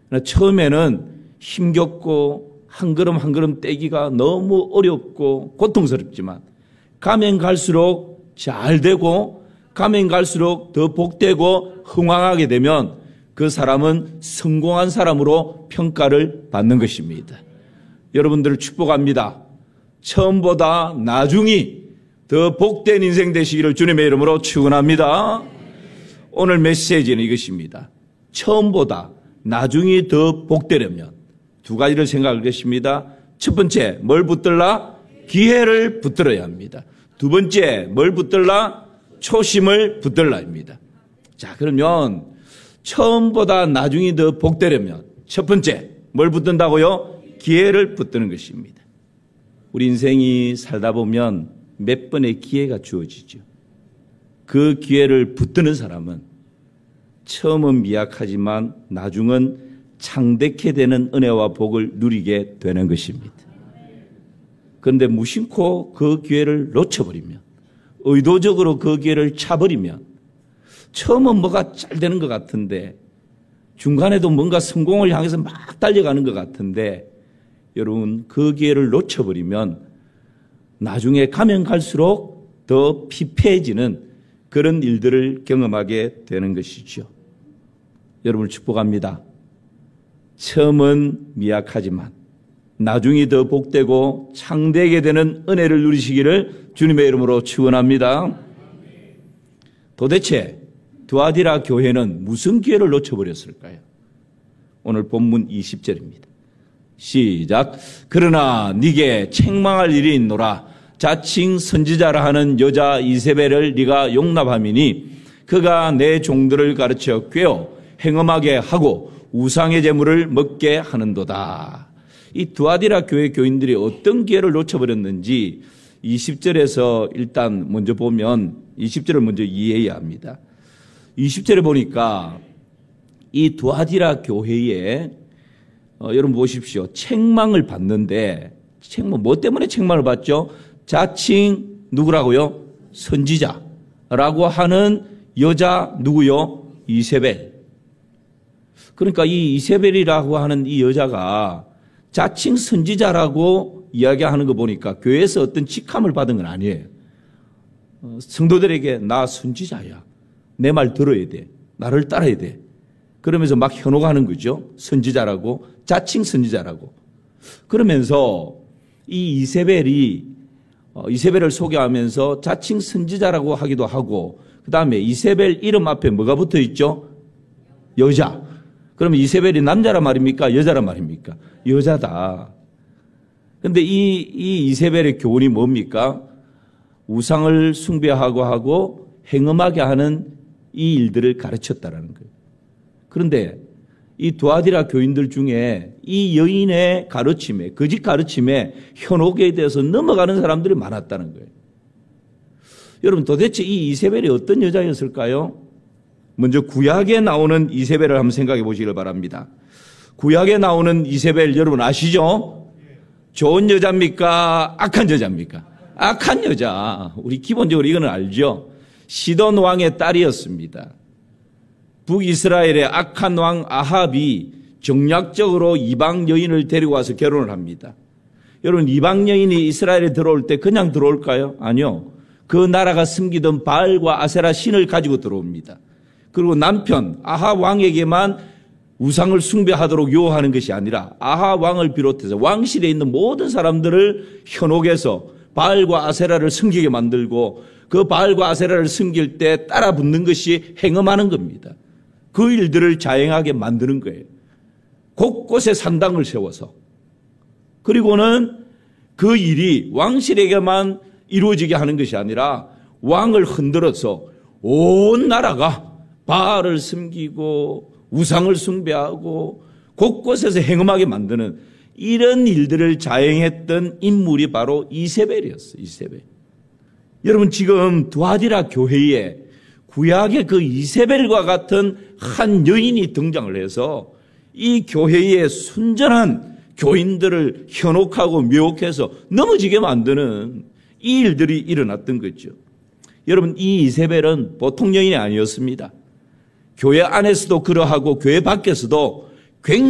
처음에는 힘겹고 한 걸음 한 걸음 떼기가 너무 어렵고 고통스럽지만 가면 갈수록 잘 되고 가면 갈수록 더 복되고 흥왕하게 되면 그 사람은 성공한 사람으로 평가를 받는 것입니다. 여러분들을 축복합니다. 처음보다 나중이 더 복된 인생 되시기를 주님의 이름으로 축원합니다. 오늘 메시지는 이것입니다. 처음보다 나중이 더 복되려면 두 가지를 생각할 것입니다. 첫 번째, 뭘 붙들라? 기회를 붙들어야 합니다. 두 번째, 뭘 붙들라? 초심을 붙들라입니다. 자, 그러면 처음보다 나중이 더 복되려면 첫 번째, 뭘 붙든다고요? 기회를 붙드는 것입니다. 우리 인생이 살다 보면 몇 번의 기회가 주어지죠. 그 기회를 붙드는 사람은 처음은 미약하지만 나중은 창대케 되는 은혜와 복을 누리게 되는 것입니다. 그런데 무심코 그 기회를 놓쳐버리면, 의도적으로 그 기회를 차버리면 처음은 뭐가 잘 되는 것 같은데 중간에도 뭔가 성공을 향해서 막 달려가는 것 같은데 여러분 그 기회를 놓쳐버리면 나중에 가면 갈수록 더 피폐해지는 그런 일들을 경험하게 되는 것이죠. 여러분을 축복합니다. 처음은 미약하지만 나중이 더 복되고 창대하게 되는 은혜를 누리시기를 주님의 이름으로 축원합니다. 도대체 두아디라 교회는 무슨 기회를 놓쳐버렸을까요? 오늘 본문 20절입니다. 시작. 그러나 네게 책망할 일이 있노라. 자칭 선지자라 하는 여자 이세벨을 네가 용납함이니 그가 내 종들을 가르쳐 꾀어 행음하게 하고 우상의 제물을 먹게 하는도다. 이 두아디라 교회 교인들이 어떤 기회를 놓쳐버렸는지 20절에서 일단 먼저 보면 20절을 먼저 이해해야 합니다. 20절에 보니까 이 두아디라 교회에 여러분 보십시오. 책망을 받는데 책망 뭐 때문에 책망을 받죠? 자칭 누구라고요? 선지자라고 하는 여자 누구요? 이세벨. 그러니까 이 이세벨이라고 하는 이 여자가 자칭 선지자라고 이야기하는 거 보니까 교회에서 어떤 직함을 받은 건 아니에요. 성도들에게 나 선지자야. 내 말 들어야 돼. 나를 따라야 돼. 그러면서 막 현혹하는 거죠. 선지자라고. 자칭 선지자라고. 그러면서 이 이세벨을 소개하면서 자칭 선지자라고 하기도 하고 그 다음에 이세벨 이름 앞에 뭐가 붙어 있죠? 여자. 그러면 이세벨이 남자란 말입니까? 여자란 말입니까? 여자다. 근데 이 이세벨의 교훈이 뭡니까? 우상을 숭배하고 하고 행음하게 하는 이 일들을 가르쳤다라는 거예요. 그런데 이 두아디라 교인들 중에 이 여인의 가르침에, 거짓 가르침에 현혹에 대해서 넘어가는 사람들이 많았다는 거예요. 여러분 도대체 이 이세벨이 어떤 여자였을까요? 먼저 구약에 나오는 이세벨을 한번 생각해 보시길 바랍니다. 구약에 나오는 이세벨 여러분 아시죠? 좋은 여자입니까? 악한 여자입니까? 악한 여자. 우리 기본적으로 이거는 알죠? 시돈 왕의 딸이었습니다. 북이스라엘의 악한 왕 아합이 정략적으로 이방 여인을 데리고 와서 결혼을 합니다. 여러분 이방 여인이 이스라엘에 들어올 때 그냥 들어올까요? 아니요. 그 나라가 섬기던 바알과 아세라 신을 가지고 들어옵니다. 그리고 남편 아합 왕에게만 우상을 숭배하도록 요하는 것이 아니라 아합 왕을 비롯해서 왕실에 있는 모든 사람들을 현혹해서 바알과 아세라를 섬기게 만들고 그 바알과 아세라를 섬길 때 따라 붙는 것이 행음하는 겁니다. 그 일들을 자행하게 만드는 거예요. 곳곳에 산당을 세워서. 그리고는 그 일이 왕실에게만 이루어지게 하는 것이 아니라 왕을 흔들어서 온 나라가 바알을 섬기고 우상을 숭배하고 곳곳에서 행음하게 만드는 이런 일들을 자행했던 인물이 바로 이세벨이었어요. 이세벨. 여러분 지금 두아디라 교회에 구약의 그 이세벨과 같은 한 여인이 등장을 해서 이 교회의 순전한 교인들을 현혹하고 미혹해서 넘어지게 만드는 이 일들이 일어났던 거죠. 여러분 이 이세벨은 보통 여인이 아니었습니다. 교회 안에서도 그러하고 교회 밖에서도 굉장히